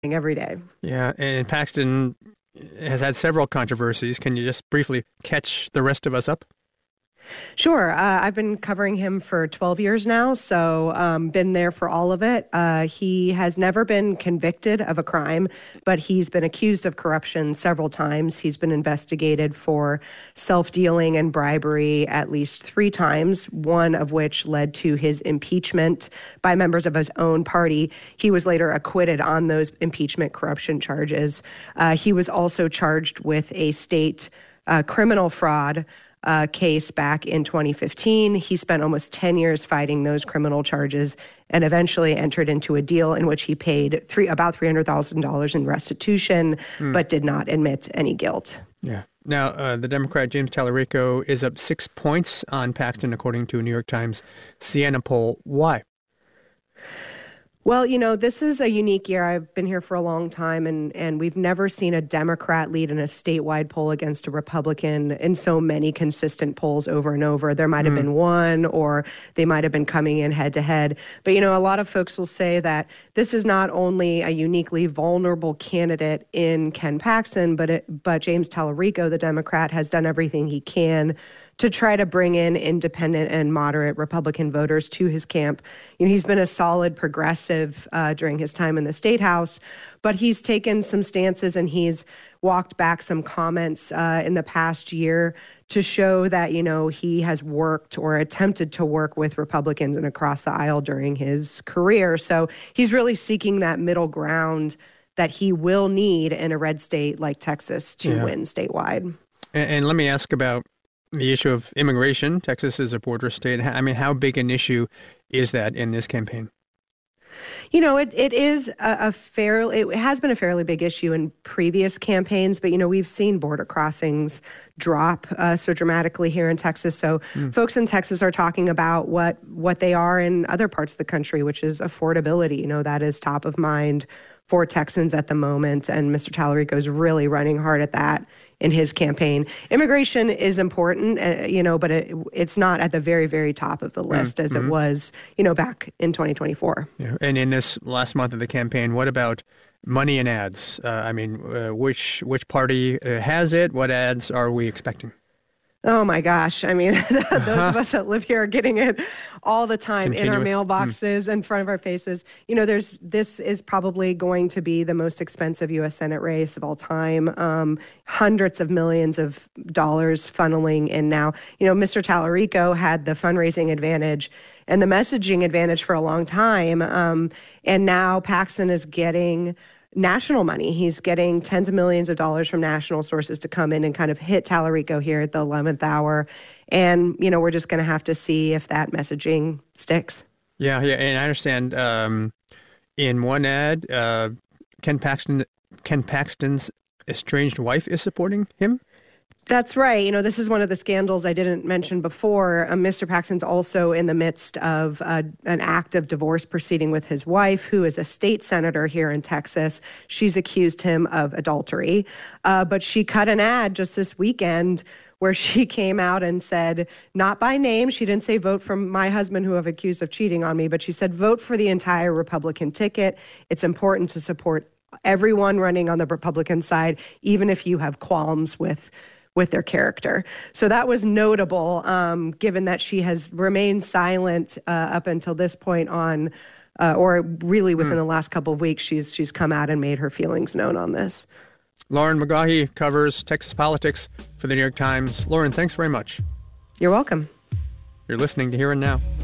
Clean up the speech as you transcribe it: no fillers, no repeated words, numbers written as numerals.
every day. Yeah, and Paxton has had several controversies. Can you just briefly catch the rest of us up? Sure. I've been covering him for 12 years now, so been there for all of it. He has never been convicted of a crime, but he's been accused of corruption several times. He's been investigated for self-dealing and bribery at least 3 times, one of which led to his impeachment by members of his own party. He was later acquitted on those impeachment corruption charges. He was also charged with a state criminal fraud case back in 2015. He spent almost 10 years fighting those criminal charges and eventually entered into a deal in which he paid about $300,000 in restitution, but did not admit any guilt. Yeah. Now, the Democrat James Talarico is up 6 points on Paxton, according to a New York Times Siena poll. Why? Well, this is a unique year. I've been here for a long time, and we've never seen a Democrat lead in a statewide poll against a Republican in so many consistent polls over and over. There might have been one, or they might have been coming in head to head. But, a lot of folks will say that this is not only a uniquely vulnerable candidate in Ken Paxton, but James Talarico, the Democrat, has done everything he can to try to bring in independent and moderate Republican voters to his camp. He's been a solid progressive during his time in the State House, but he's taken some stances and he's walked back some comments in the past year to show that, he has worked or attempted to work with Republicans and across the aisle during his career. So he's really seeking that middle ground that he will need in a red state like Texas to win statewide. And let me ask about the issue of immigration. Texas is a border state. I mean, how big an issue is that in this campaign? It is it has been a fairly big issue in previous campaigns, but, we've seen border crossings drop so dramatically here in Texas. So folks in Texas are talking about what they are in other parts of the country, which is affordability. That is top of mind for Texans at the moment. And Mr. Talarico is really running hard at that in his campaign. Immigration is important, but it's not at the very, very top of the list as it was, back in 2024. Yeah. And in this last month of the campaign, what about money and ads? Which party has it? What ads are we expecting? Oh, my gosh. I mean, those of us that live here are getting it all the time in our mailboxes, in front of our faces. This is probably going to be the most expensive U.S. Senate race of all time. Hundreds of millions of dollars funneling in now. Mr. Talarico had the fundraising advantage and the messaging advantage for a long time. And now Paxton is getting national money. He's getting tens of millions of dollars from national sources to come in and kind of hit Talarico here at the 11th hour. And, we're just going to have to see if that messaging sticks. Yeah. And I understand in one ad, Ken Paxton's estranged wife is supporting him. That's right. This is one of the scandals I didn't mention before. Mr. Paxton's also in the midst of an active divorce proceeding with his wife, who is a state senator here in Texas. She's accused him of adultery, but she cut an ad just this weekend where she came out and said, not by name, she didn't say vote for my husband who I've accused of cheating on me, but she said vote for the entire Republican ticket. It's important to support everyone running on the Republican side, even if you have qualms with their character. So that was notable, given that she has remained silent up until this point on, or really within the last couple of weeks, she's come out and made her feelings known on this. Lauren McGaughy covers Texas politics for the New York Times. Lauren, thanks very much. You're welcome. You're listening to Here and Now.